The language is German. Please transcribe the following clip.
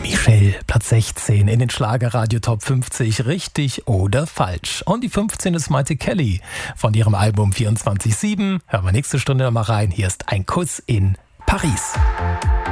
Michelle, Platz 16 in den Schlagerradio Top 50, richtig oder falsch. Und die 15 ist Maite Kelly von ihrem Album 24/7. Hören wir nächste Stunde mal rein. Hier ist ein Kuss in Paris.